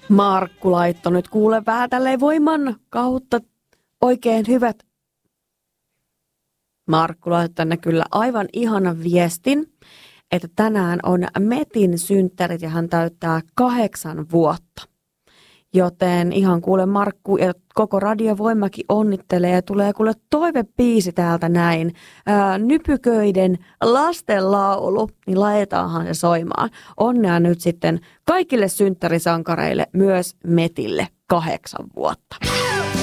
Markku laittoi nyt kuule vähän tälleen voiman kautta oikein hyvät. Markku laittoi tänne kyllä aivan ihanan viestin, että tänään on Metin synttärit ja hän täyttää 8 vuotta. Joten ihan kuule Markku ja koko Radiovoimakin onnittelee ja tulee kuule toivebiisi täältä näin. Nypyköiden lastenlaulu, niin laitetaanhan se soimaan. Onnea nyt sitten kaikille synttärisankareille, myös Metille 8 vuotta.